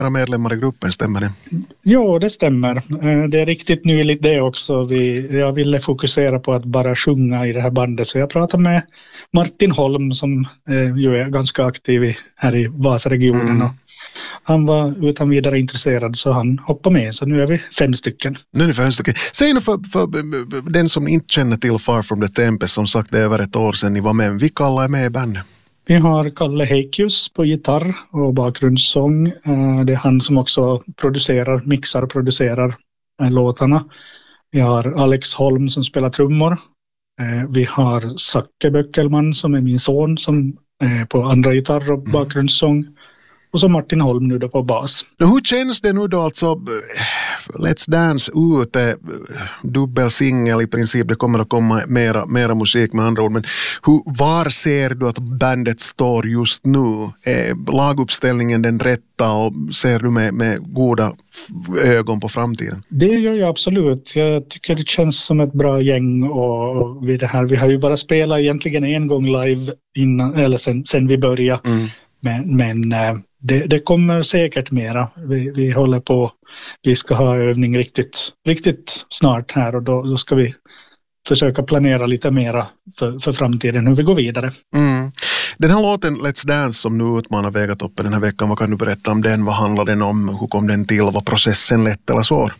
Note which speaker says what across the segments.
Speaker 1: medlemmar i gruppen, stämmer det?
Speaker 2: Jo, det stämmer. Det är riktigt nyligt det också. Jag ville fokusera på att bara sjunga i det här bandet. Så jag pratade med Martin Holm som ju är ganska aktiv här i Vasaregionen. Och han var utan vidare intresserad så han hoppade med. Så nu är vi 5 stycken.
Speaker 1: Nu är ni 5 stycken. Säg nu för den som inte känner till Far from the Tempest, som sagt det är över ett år sedan ni var med. Vilka alla är med i bandet?
Speaker 2: Vi har Kalle Heikius på gitarr och bakgrundssång. Det är han som också producerar låtarna. Vi har Alex Holm som spelar trummor. Vi har Zacke Böckelman som är min son som är på andra gitarr och bakgrundssång. Och så Martin Holm nu då på bas.
Speaker 1: Hur känns det nu då alltså? Let's Dance ute, dubbelsingel i princip, det kommer att komma mera musik med andra ord, men var ser du att bandet står just nu? Är laguppställningen den rätta och ser du med goda ögon på framtiden?
Speaker 2: Det gör jag absolut. Jag tycker det känns som ett bra gäng och vi har ju bara spelat egentligen en gång live sen vi började. Men det kommer säkert mera. Vi håller på. Vi ska ha övning riktigt snart här och då ska vi försöka planera lite mera för framtiden hur vi går vidare.
Speaker 1: Den här låten Let's Dance som nu utmanar Vegatoppen den här veckan, vad kan du berätta om den? Vad handlar den om? Hur kom den till? Var processen lätt eller svår?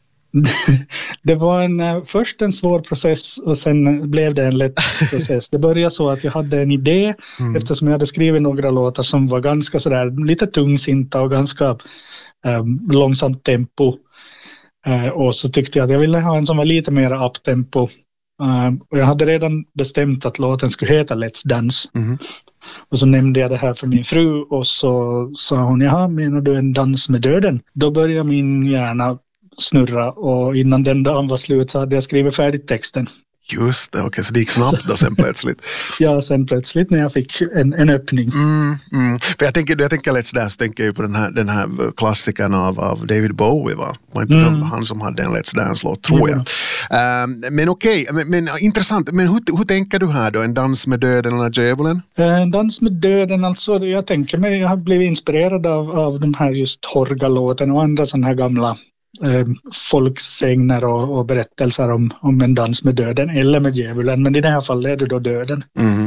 Speaker 2: Det var först en svår process och sen blev det en lätt process. Det började så att jag hade en idé eftersom jag hade skrivit några låtar som var ganska sådär lite tungsinta och ganska långsamt tempo. Och så tyckte jag att jag ville ha en som var lite mer uptempo. Och jag hade redan bestämt att låten skulle heta Let's Dance. Och så nämnde jag det här för min fru och så sa hon, jaha, menar du en dans med döden? Då började min hjärna snurra och innan den dagen var slut så hade jag skrivit färdigt texten.
Speaker 1: Just det, okej, så det gick snabbt då sen plötsligt.
Speaker 2: Ja, sen plötsligt när jag fick en öppning.
Speaker 1: För jag tänker Let's Dance, tänker ju på den här klassikern av David Bowie, va? Var inte han som hade en Let's Dance-låt, tror jag. Men okej, men intressant. Men hur tänker du här då? En dans med döden eller djävulen? En
Speaker 2: dans med döden, alltså jag tänker mig, jag har blivit inspirerad av de här just Horga-låten och andra sådana här gamla folksägner och berättelser om en dans med döden eller med djävulen, men i det här fallet är det då döden.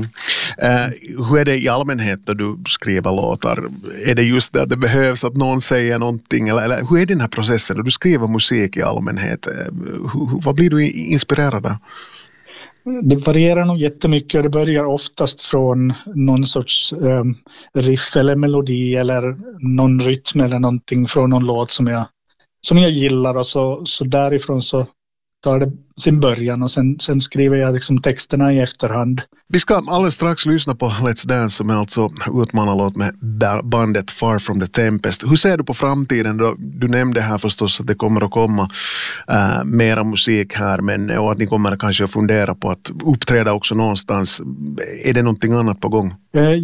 Speaker 1: Hur är det i allmänhet då du skriver låtar? Är det just det att det behövs att någon säger någonting eller hur är den här processen då du skriver musik i allmänhet? Vad blir du inspirerad av?
Speaker 2: Det varierar nog jättemycket. Det börjar oftast från någon sorts riff eller melodi eller någon rytm eller någonting från någon låt som jag gillar och så därifrån så tar det sin början och sen skriver jag liksom texterna i efterhand.
Speaker 1: Vi ska alldeles strax lyssna på Let's Dance som är alltså utmanarlåt med bandet Far from the Tempest. Hur ser du på framtiden då? Du nämnde här förstås att det kommer att komma mera musik här och att ni kommer kanske att fundera på att uppträda också någonstans. Är det någonting annat på gång?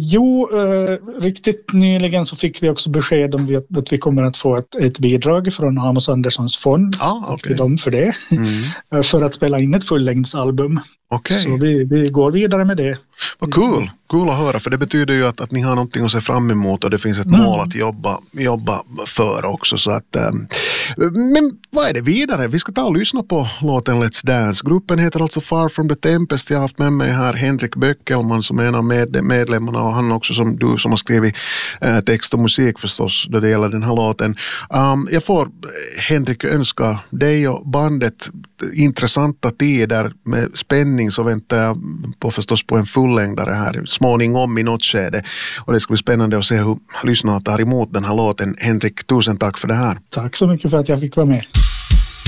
Speaker 1: Riktigt nyligen så fick vi också besked om att vi kommer att få ett bidrag från Amos Anderssons fond. Okay. Dem för det. För att spela in ett fullängdsalbum. Okay.
Speaker 2: Så vi går vidare med det.
Speaker 1: Vad cool att höra, för det betyder ju att ni har någonting att se fram emot och det finns ett mål att jobba för också. Så att, men vad är det vidare? Vi ska ta och lyssna på låten Let's Dance. Gruppen heter alltså Far from the Tempest. Jag har haft med mig här Henrik Böckelman som är en av medlemmarna och han också som du som har skrivit text och musik förstås då det gäller den här låten. Jag får Henrik önska dig och bandet intressanta tider med spänning, så väntar jag förstås på en fullängdare här småningom i något skede och det ska bli spännande att se hur lyssnarna tar emot den här låten. Henrik, tusen tack för det här.
Speaker 2: Tack så mycket för att jag fick vara med.